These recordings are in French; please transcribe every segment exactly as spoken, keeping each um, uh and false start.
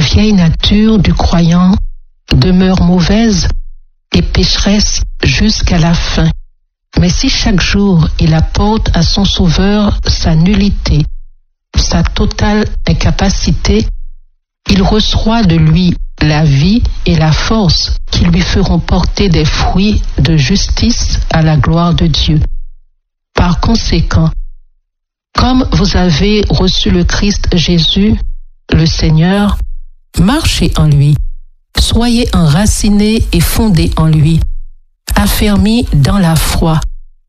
vieille nature du croyant demeure mauvaise et pécheresse jusqu'à la fin. Mais si chaque jour il apporte à son Sauveur sa nullité, sa totale incapacité, il reçoit de lui la vie et la force qui lui feront porter des fruits de justice à la gloire de Dieu. Par conséquent, comme vous avez reçu le Christ Jésus, le Seigneur, marchez en lui, soyez enracinés et fondés en lui, affermis dans la foi.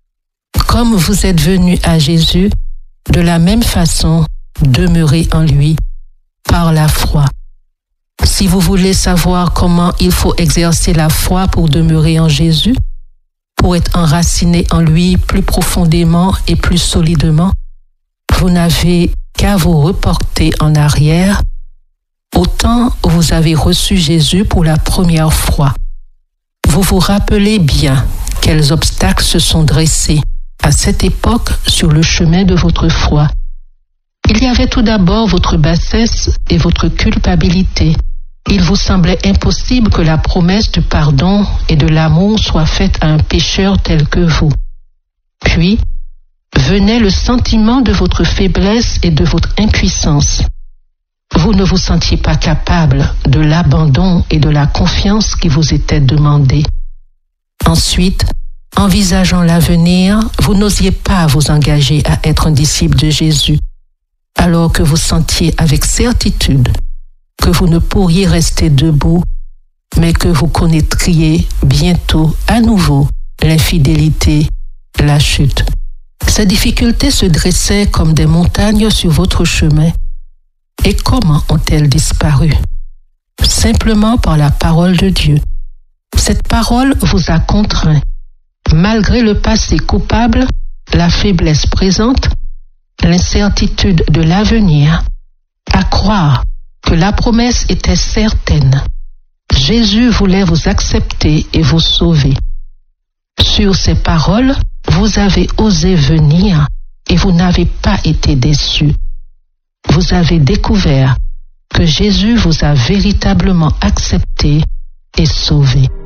Comme vous êtes venus à Jésus, de la même façon, demeurez en lui, par la foi. Si vous voulez savoir comment il faut exercer la foi pour demeurer en Jésus, pour être enraciné en lui plus profondément et plus solidement, vous n'avez qu'à vous reporter en arrière au temps où vous avez reçu Jésus pour la première fois. Vous vous rappelez bien quels obstacles se sont dressés à cette époque sur le chemin de votre foi. Il y avait tout d'abord votre bassesse et votre culpabilité. Il vous semblait impossible que la promesse du pardon et de l'amour soit faite à un pécheur tel que vous. Puis, venait le sentiment de votre faiblesse et de votre impuissance. Vous ne vous sentiez pas capable de l'abandon et de la confiance qui vous étaient demandés. Ensuite, envisageant l'avenir, vous n'osiez pas vous engager à être un disciple de Jésus, alors que vous sentiez avec certitude que vous ne pourriez rester debout, mais que vous connaîtriez bientôt à nouveau l'infidélité, la chute. Ces difficultés se dressaient comme des montagnes sur votre chemin. Et comment ont-elles disparu? Simplement par la parole de Dieu. Cette parole vous a contraint, malgré le passé coupable, la faiblesse présente, l'incertitude de l'avenir, à croire que la promesse était certaine. Jésus voulait vous accepter et vous sauver. Sur ces paroles, vous avez osé venir et vous n'avez pas été déçus. Vous avez découvert que Jésus vous a véritablement accepté et sauvé.